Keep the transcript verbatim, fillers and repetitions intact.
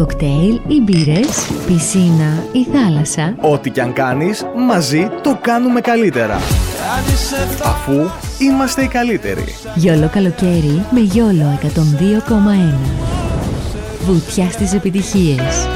Κοκτέιλ ή μπύρες, πισίνα ή θάλασσα. Ό,τι κι αν κάνεις, μαζί το κάνουμε καλύτερα. Αφού είμαστε οι καλύτεροι. Γιόλο καλοκαίρι με Γιόλο εκατόν δύο κόμμα ένα. Βουτιά στις επιτυχίες.